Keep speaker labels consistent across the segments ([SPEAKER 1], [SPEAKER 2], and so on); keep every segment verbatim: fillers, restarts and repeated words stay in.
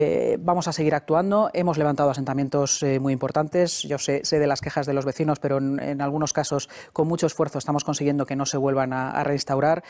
[SPEAKER 1] Eh, vamos a seguir actuando. Hemos levantado asentamientos eh, muy importantes. Yo sé, sé de las quejas de los vecinos, pero en, en algunos casos, con mucho esfuerzo, estamos consiguiendo que no se vuelvan a, a reinstaurar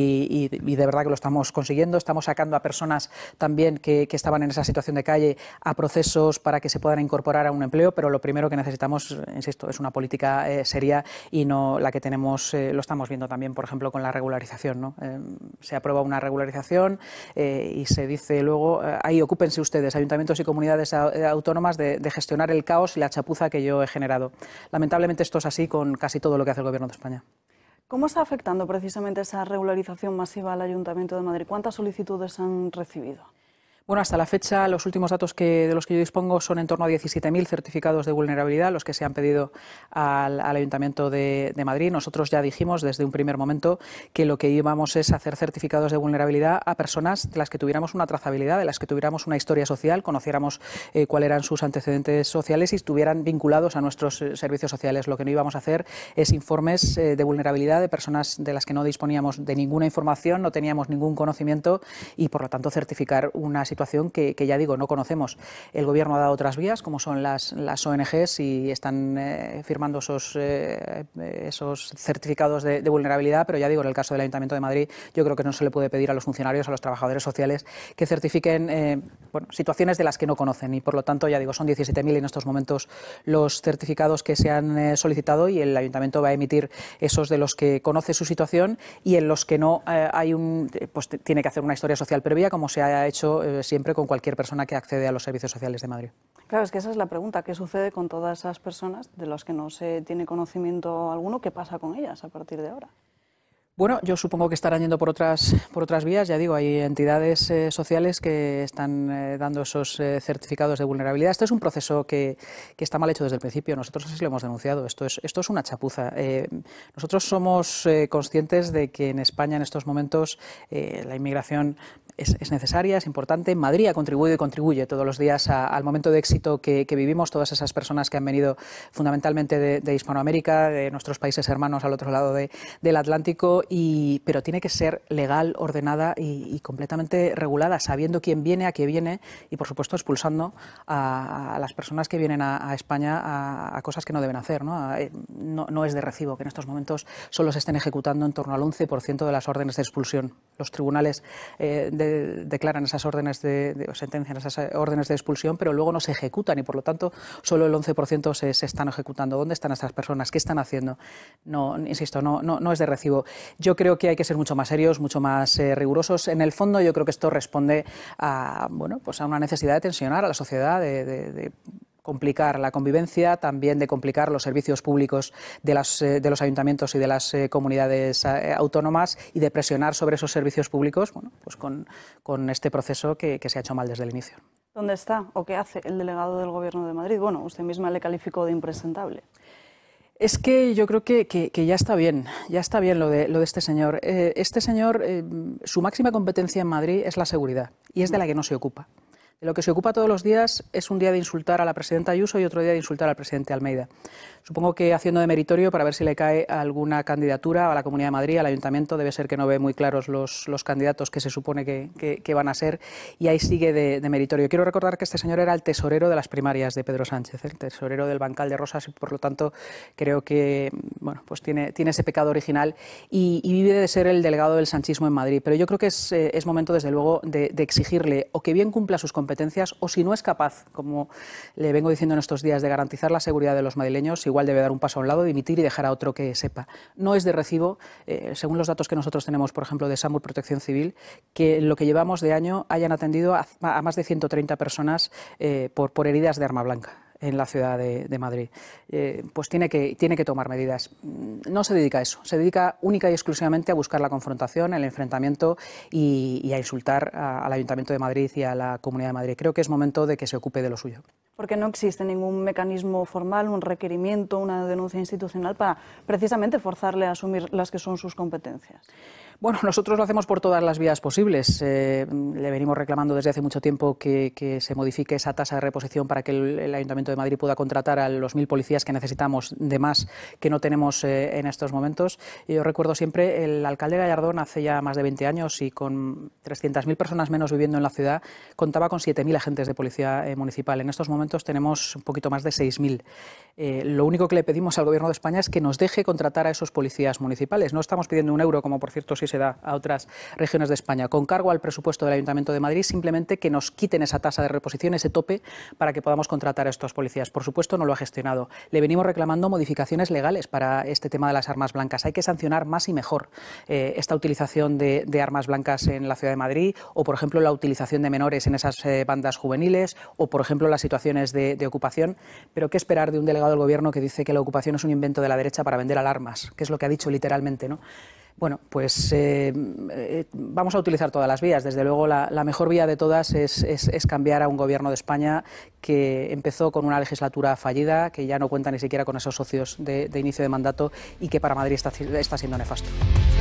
[SPEAKER 1] y, y, y de verdad que lo estamos consiguiendo. Estamos sacando a personas también que, que estaban en esa situación de calle a procesos para que se puedan incorporar a un empleo, pero lo primero que necesitamos, insisto, es una política eh, seria y no la que tenemos, eh, lo estamos viendo también, por ejemplo, con la regularización, ¿no? Eh, se aprueba una regularización eh, y se dice luego, eh, ahí ocúpense ustedes, ayuntamientos y comunidades autónomas, de, de gestionar el caos y la chapuza que yo he generado. Lamentablemente esto es así con casi todo lo que hace el Gobierno de España.
[SPEAKER 2] ¿Cómo está afectando precisamente esa regularización masiva al Ayuntamiento de Madrid? ¿Cuántas solicitudes han recibido?
[SPEAKER 1] Bueno, hasta la fecha, los últimos datos que, de los que yo dispongo son en torno a diecisiete mil certificados de vulnerabilidad, los que se han pedido al, al Ayuntamiento de, de Madrid. Nosotros ya dijimos desde un primer momento que lo que íbamos es hacer certificados de vulnerabilidad a personas de las que tuviéramos una trazabilidad, de las que tuviéramos una historia social, conociéramos eh, cuáles eran sus antecedentes sociales y estuvieran vinculados a nuestros eh, servicios sociales. Lo que no íbamos a hacer es informes eh, de vulnerabilidad de personas de las que no disponíamos de ninguna información, no teníamos ningún conocimiento y, por lo tanto, certificar una situación situación que, que ya digo, no conocemos. El Gobierno ha dado otras vías, como son las, las O N Ges, y están eh, firmando esos, eh, esos certificados de, de vulnerabilidad, pero ya digo, en el caso del Ayuntamiento de Madrid, yo creo que no se le puede pedir a los funcionarios, a los trabajadores sociales, que certifiquen eh, bueno, situaciones de las que no conocen, y por lo tanto, ya digo, son diecisiete mil en estos momentos los certificados que se han eh, solicitado, y el Ayuntamiento va a emitir esos de los que conoce su situación, y en los que no eh, hay un, pues tiene que hacer una historia social previa, como se ha hecho eh, siempre con cualquier persona que accede a los servicios sociales de Madrid.
[SPEAKER 2] Claro, es que esa es la pregunta. ¿Qué sucede con todas esas personas de las que no se tiene conocimiento alguno? ¿Qué pasa con ellas a partir de ahora?
[SPEAKER 1] Bueno, yo supongo que estarán yendo por otras, por otras vías. Ya digo, hay entidades eh, sociales que están eh, dando esos eh, certificados de vulnerabilidad. Este es un proceso que, que está mal hecho desde el principio. Nosotros así lo hemos denunciado. Esto es, esto es una chapuza. Eh, nosotros somos eh, conscientes de que en España en estos momentos eh, la inmigración es, es necesaria, es importante. Madrid ha contribuido y contribuye todos los días a, al momento de éxito que, que vivimos. Todas esas personas que han venido fundamentalmente de, de Hispanoamérica, de nuestros países hermanos al otro lado de, del Atlántico. Y, pero tiene que ser legal, ordenada y, y completamente regulada, sabiendo quién viene, a qué viene y, por supuesto, expulsando a, a las personas que vienen a, a España a, a cosas que no deben hacer, ¿no? A, no, no es de recibo que en estos momentos solo se estén ejecutando en torno al once por ciento de las órdenes de expulsión. Los tribunales eh, de, declaran esas órdenes de, de, o sentencian esas órdenes de expulsión, pero luego no se ejecutan y, por lo tanto, solo el once por ciento se, se están ejecutando. ¿Dónde están estas personas? ¿Qué están haciendo? No, insisto, no, no, no es de recibo. Yo creo que hay que ser mucho más serios, mucho más eh, rigurosos. En el fondo, yo creo que esto responde a, bueno, pues a una necesidad de tensionar a la sociedad, de, de, de complicar la convivencia, también de complicar los servicios públicos de, las, eh, de los ayuntamientos y de las eh, comunidades eh, autónomas y de presionar sobre esos servicios públicos, bueno, pues con, con este proceso que, que se ha hecho mal desde el inicio.
[SPEAKER 2] ¿Dónde está o qué hace el delegado del Gobierno de Madrid? Bueno, usted misma le calificó de impresentable.
[SPEAKER 1] Es que yo creo que, que, que ya está bien, ya está bien lo de, lo de este señor. Eh, este señor, eh, su máxima competencia en Madrid es la seguridad y es de la que no se ocupa. De lo que se ocupa todos los días es un día de insultar a la presidenta Ayuso y otro día de insultar al presidente Almeida. Supongo que haciendo de meritorio para ver si le cae alguna candidatura a la Comunidad de Madrid, al Ayuntamiento. Debe ser que no ve muy claros los, los candidatos que se supone que, que, que van a ser, y ahí sigue de, de meritorio. Quiero recordar que este señor era el tesorero de las primarias de Pedro Sánchez, el tesorero del bancal de Rosas, y por lo tanto creo que bueno, pues tiene, tiene ese pecado original y, y vive de ser el delegado del sanchismo en Madrid. Pero yo creo que es, eh, es momento, desde luego, de, de exigirle o que bien cumpla sus competencias, o si no es capaz, como le vengo diciendo en estos días, de garantizar la seguridad de los madrileños, igual debe dar un paso a un lado, dimitir y dejar a otro que sepa. No es de recibo, eh, según los datos que nosotros tenemos, por ejemplo, de SAMUR Protección Civil, que lo que llevamos de año hayan atendido a, a más de ciento treinta personas eh, por, por heridas de arma blanca en la ciudad de, de Madrid. Eh, pues tiene que, tiene que tomar medidas. No se dedica a eso, se dedica única y exclusivamente a buscar la confrontación, el enfrentamiento y, y a insultar a, al Ayuntamiento de Madrid y a la Comunidad de Madrid. Creo que es momento de que se ocupe de lo suyo.
[SPEAKER 2] Porque no existe ningún mecanismo formal, un requerimiento, una denuncia institucional para precisamente forzarle a asumir las que son sus competencias.
[SPEAKER 1] Bueno, nosotros lo hacemos por todas las vías posibles. Eh, le venimos reclamando desde hace mucho tiempo que, que se modifique esa tasa de reposición para que el, el Ayuntamiento de Madrid pueda contratar a los mil policías que necesitamos de más que no tenemos eh, en estos momentos. Y yo recuerdo siempre el alcalde Gallardón hace ya más de veinte años y con trescientas mil personas menos viviendo en la ciudad contaba con siete mil agentes de policía eh, municipal. En estos momentos tenemos un poquito más de seis mil. Eh, lo único que le pedimos al Gobierno de España es que nos deje contratar a esos policías municipales. No estamos pidiendo un euro, como por cierto sí se da a otras regiones de España, con cargo al presupuesto del Ayuntamiento de Madrid, simplemente que nos quiten esa tasa de reposición, ese tope, para que podamos contratar a estos policías. Por supuesto, no lo ha gestionado. Le venimos reclamando modificaciones legales para este tema de las armas blancas. Hay que sancionar más y mejor eh, esta utilización de, de armas blancas en la ciudad de Madrid, o por ejemplo la utilización de menores en esas eh, bandas juveniles, o por ejemplo las situaciones de, de ocupación. Pero ¿qué esperar de un delegado del Gobierno que dice que la ocupación es un invento de la derecha para vender alarmas? Que es lo que ha dicho literalmente, ¿no? Bueno, pues eh, eh, vamos a utilizar todas las vías. Desde luego, la, la mejor vía de todas es, es, es cambiar a un Gobierno de España que empezó con una legislatura fallida, que ya no cuenta ni siquiera con esos socios de, de inicio de mandato y que para Madrid está, está siendo nefasto.